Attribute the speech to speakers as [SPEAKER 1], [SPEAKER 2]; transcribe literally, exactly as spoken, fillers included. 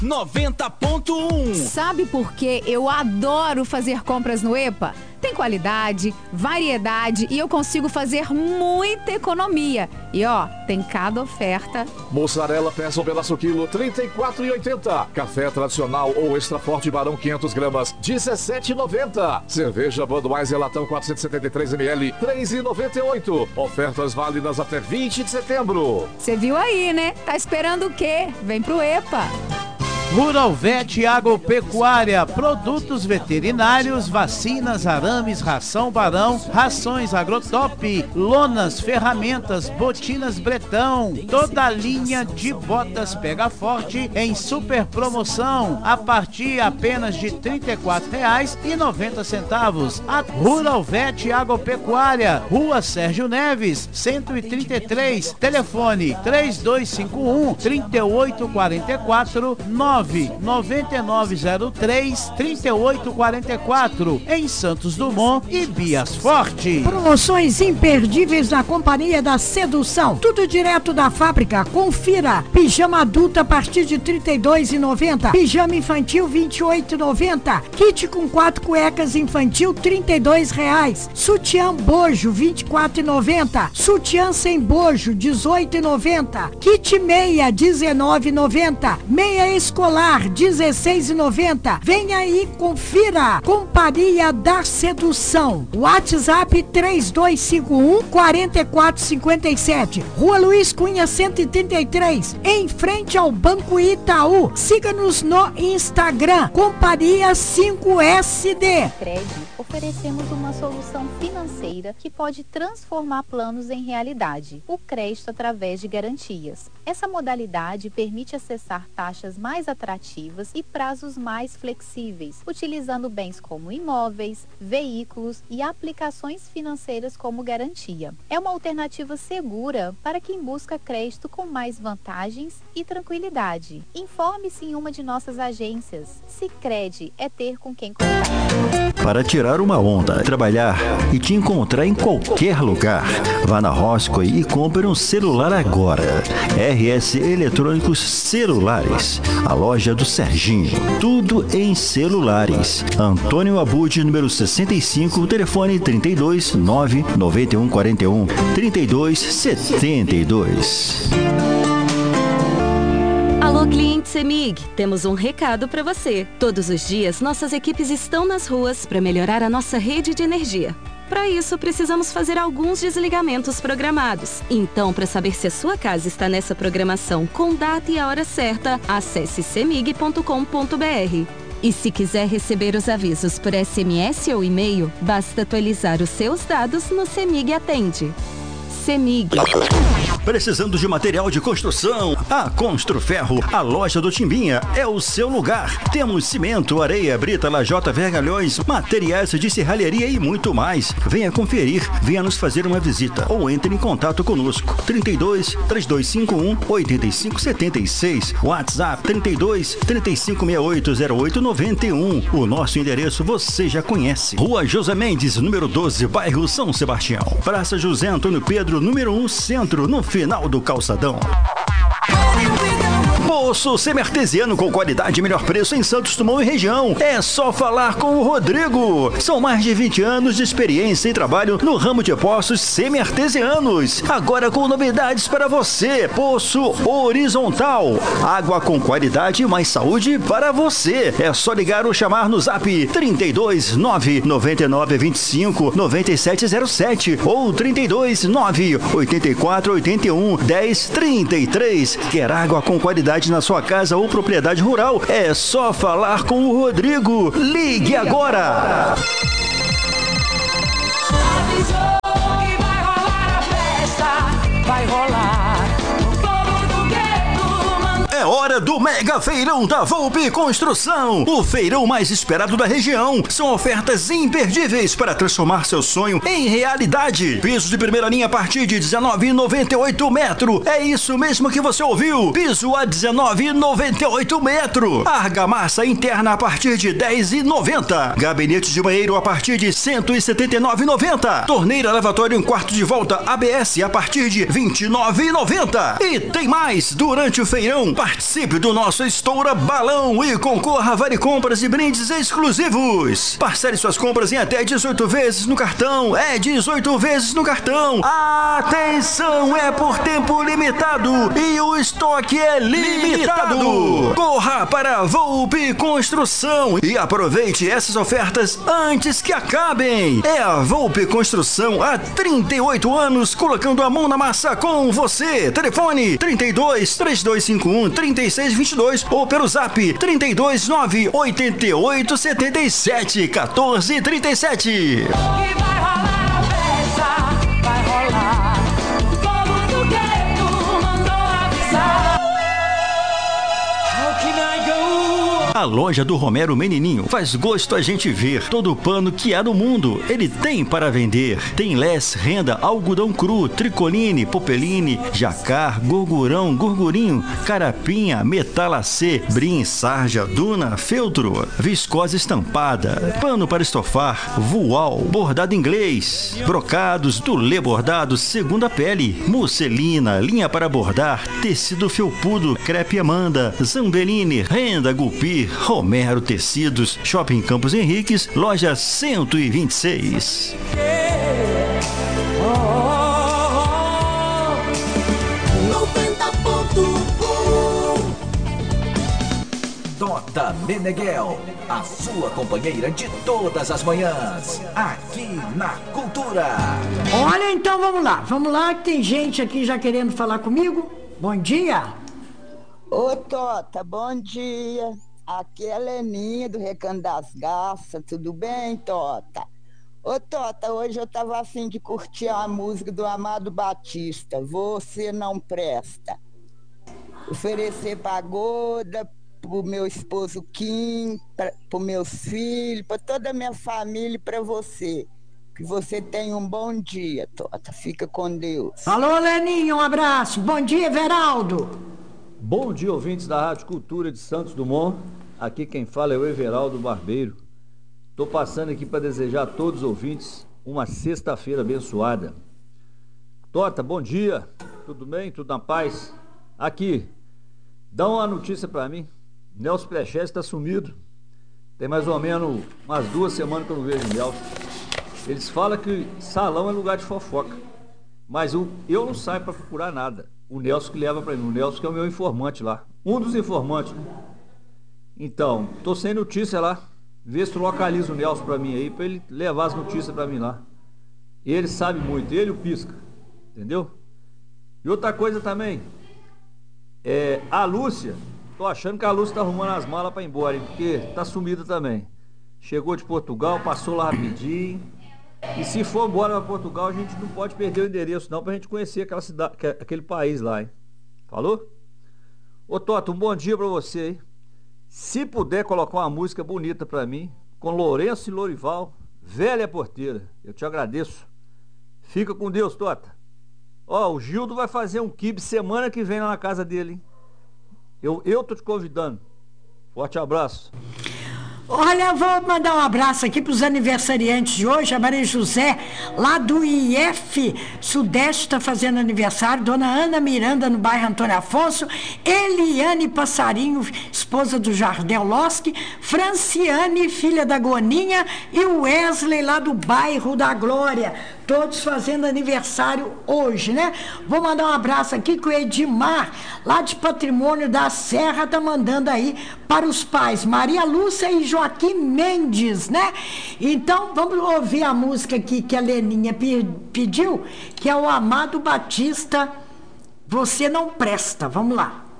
[SPEAKER 1] noventa ponto um.
[SPEAKER 2] Sabe por que eu adoro fazer compras no EPA? Tem qualidade, variedade e eu consigo fazer muita economia. E ó, tem cada oferta.
[SPEAKER 3] Mussarela peça um pedaço quilo, trinta e quatro reais e oitenta centavos. Café tradicional ou extra forte Barão quinhentas gramas, dezessete reais e noventa centavos. Cerveja Budweiser latão quatrocentos e setenta e três mililitros, três reais e noventa e oito centavos. Ofertas válidas até vinte de setembro.
[SPEAKER 2] Você viu aí, né? Tá esperando o quê? Vem pro EPA.
[SPEAKER 4] Rural Vet Agropecuária, produtos veterinários, vacinas, arames, ração Barão, rações Agrotop, lonas, ferramentas, botinas Bretão, toda a linha de botas Pega Forte em super promoção, a partir apenas de trinta e quatro reais e noventa centavos. A Rural Vet Agropecuária, Rua Sérgio Neves, cento e trinta e três, telefone três dois cinco um, três oito quatro quatro, nove nove nove zero três, três oito quatro quatro, em Santos Dumont e Bias Forte.
[SPEAKER 5] Promoções imperdíveis na Companhia da Sedução. Tudo direto da fábrica. Confira. Pijama adulto a partir de trinta e dois reais e noventa centavos. Pijama infantil vinte e oito reais e noventa centavos. Kit com quatro cuecas infantil trinta e dois reais. Sutiã bojo vinte e quatro reais e noventa centavos. Sutiã sem bojo dezoito reais e noventa centavos. Kit meia dezenove reais e noventa centavos. Meia escolar dezesseis reais e noventa centavos. Venha aí, confira. Companhia da Sedução. WhatsApp três dois cinco um, quatro quatro cinco sete. Rua Luiz Cunha cento e trinta e três, em frente ao Banco Itaú. Siga-nos no Instagram, Companhia cinco S D.
[SPEAKER 6] Cred, oferecemos uma solução financeira que pode transformar planos em realidade. O crédito através de garantias. Essa modalidade permite acessar taxas mais atrativas e prazos mais flexíveis, utilizando bens como imóveis, veículos e aplicações financeiras como garantia. É uma alternativa segura para quem busca crédito com mais vantagens e tranquilidade. Informe-se em uma de nossas agências. Sicredi é ter com quem contar.
[SPEAKER 7] Para tirar uma onda, trabalhar e te encontrar em qualquer lugar, vá na Roscoe e compre um celular agora. R S Eletrônicos Celulares, a loja do Serginho. Tudo em celulares. Antônio Abud, número sessenta e cinco, telefone trinta e dois, nove nove um quatro um, trinta e dois setenta e dois.
[SPEAKER 8] Alô, cliente CEMIG, temos um recado para você. Todos os dias, nossas equipes estão nas ruas para melhorar a nossa rede de energia. Para isso, precisamos fazer alguns desligamentos programados. Então, para saber se a sua casa está nessa programação com data e a hora certa, acesse cemig ponto com ponto br. E se quiser receber os avisos por S M S ou e-mail, basta atualizar os seus dados no CEMIG Atende. CEMIG.
[SPEAKER 7] Precisando de material de construção? A Construferro, a loja do Timbinha, é o seu lugar. Temos cimento, areia, brita, lajota, vergalhões, materiais de serralheria e muito mais. Venha conferir, venha nos fazer uma visita ou entre em contato conosco. trinta e dois, três dois cinco um, oito cinco sete seis, WhatsApp trinta e dois, trinta e cinco sessenta e oito, zero oito noventa e um. O nosso endereço você já conhece. Rua José Mendes, número doze, bairro São Sebastião. Praça José Antônio Pedro, número um, Centro, no final do calçadão. Poço semi-artesiano com qualidade e melhor preço em Santos Dumont e região. É só falar com o Rodrigo. São mais de vinte anos de experiência e trabalho no ramo de poços semi-artesianos. Agora com novidades para você. Poço horizontal. Água com qualidade e mais saúde para você. É só ligar ou chamar no zap trinta e dois, nove nove nove, vinte e cinco, noventa e sete zero sete ou trinta e dois, nove oitenta e quatro, oitenta e um, dez, trinta e três. Quer água com qualidade na sua casa ou propriedade rural? É só falar com o Rodrigo. Ligue agora!
[SPEAKER 9] Avisou que vai rolar a festa, vai rolar.
[SPEAKER 7] É hora do Mega Feirão da Volpe Construção, o feirão mais esperado da região. São ofertas imperdíveis para transformar seu sonho em realidade. Piso de primeira linha a partir de dezenove reais e noventa e oito metros. É isso mesmo que você ouviu. Piso a dezenove reais e noventa e oito metros. Argamassa interna a partir de dez reais e noventa. Gabinete de banheiro a partir de cento e setenta e nove reais e noventa. Torneira lavatório em quarto de volta A B S a partir de vinte e nove reais e noventa. E tem mais, durante o feirão, participe Participe do nosso Estoura Balão e concorra a vale compras e brindes exclusivos. Parcele suas compras em até dezoito vezes no cartão. É dezoito vezes no cartão. Atenção, é por tempo limitado e o estoque é limitado. Corra para a Volpe Construção e aproveite essas ofertas antes que acabem. É a Volpe Construção há trinta e oito anos colocando a mão na massa com você. Telefone trinta e dois, três dois cinco um, trinta e seis vinte e dois ou pelo zap trinta e dois, nove oito oito, setenta e sete, quatorze, trinta e sete.
[SPEAKER 9] Que vai rolar a festa, vai rolar. O povo do gueto mandou avisar. How can I go?
[SPEAKER 7] A loja do Romero Menininho faz gosto a gente ver. Todo o pano que há no mundo, ele tem para vender. Tem less, renda, algodão cru, tricoline, popeline, jacar, gorgurão, gorgurinho, carapinha, metalacê, brim, sarja, duna, feltro, viscose estampada, pano para estofar, voal, bordado inglês, brocados, dulê bordado, segunda pele, musselina, linha para bordar, tecido felpudo, crepe Amanda, zambeline, renda, gupi, Romero Tecidos, Shopping Campos Henriques, loja cento e vinte e seis.
[SPEAKER 1] noventa ponto um Tota Meneghel, a sua companheira de todas as manhãs, aqui na Cultura.
[SPEAKER 5] Olha, então vamos lá, vamos lá, que tem gente aqui já querendo falar comigo. Bom dia.
[SPEAKER 10] Ô Tota, bom dia. Aqui é a Leninha do Recanto das Garças, tudo bem, Tota? Ô Tota, hoje eu tava afim de curtir a música do Amado Batista, Você Não Presta. Oferecer pagoda pro meu esposo Kim, pra, pro meus filhos, pra toda a minha família e pra você. Que você tenha um bom dia, Tota. Fica com Deus.
[SPEAKER 5] Alô, Leninha, um abraço. Bom dia, Everaldo.
[SPEAKER 11] Bom dia, ouvintes da Rádio Cultura de Santos Dumont. Aqui quem fala é o Everaldo Barbeiro. Estou passando aqui para desejar a todos os ouvintes uma sexta-feira abençoada. Tota, bom dia. Tudo bem? Tudo na paz? Aqui, dá uma notícia para mim. Nelson Prechete está sumido. Tem mais ou menos umas duas semanas que eu não vejo o Nelson. Eles falam que salão é lugar de fofoca. Mas eu, eu não saio para procurar nada. O Nelson que leva para mim. O Nelson que é o meu informante lá. Um dos informantes, né? Então, tô sem notícia lá. Vê se tu localiza o Nelson pra mim aí, pra ele levar as notícias pra mim lá. Ele sabe muito, ele e o Pisca. Entendeu? E outra coisa também, é a Lúcia. Tô achando que a Lúcia tá arrumando as malas pra ir embora, hein, porque tá sumida também. Chegou de Portugal, passou lá rapidinho. E se for embora pra Portugal, a gente não pode perder o endereço não, pra gente conhecer aquela cidade, aquele país lá, hein. Falou? Ô Tota, um bom dia pra você aí. Se puder colocar uma música bonita pra mim, com Lourenço e Lorival, Velha Porteira, eu te agradeço. Fica com Deus, Tota. Ó, o Gildo vai fazer um quibe semana que vem lá na casa dele, hein? Eu, eu tô te convidando. Forte abraço.
[SPEAKER 5] Olha, vou mandar um abraço aqui para os aniversariantes de hoje. A Maria José, lá do I F Sudeste, está fazendo aniversário. Dona Ana Miranda, no bairro Antônio Afonso. Eliane Passarinho, esposa do Jardel Losky. Franciane, filha da Goninha. E o Wesley, lá do bairro da Glória. Todos fazendo aniversário hoje, né? Vou mandar um abraço aqui que o Edmar, lá de Patrimônio da Serra, tá mandando aí para os pais Maria Lúcia e Joaquim Mendes, né? Então, vamos ouvir a música aqui que a Leninha pediu, que é o Amado Batista, Você Não Presta. Vamos lá.